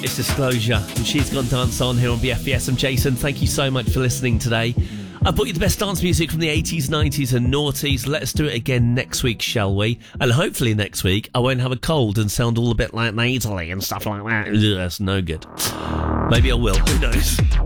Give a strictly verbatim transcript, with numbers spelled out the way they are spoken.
It's Disclosure, and she's gone dance on here on B F B S. I'm Jason. Thank you so much for listening today. I brought you the best dance music from the eighties, nineties and noughties. Let's do it again next week, shall we? And hopefully next week I won't have a cold and sound all a bit like nasally and stuff like that. Ugh, that's no good. Maybe I will. Who knows?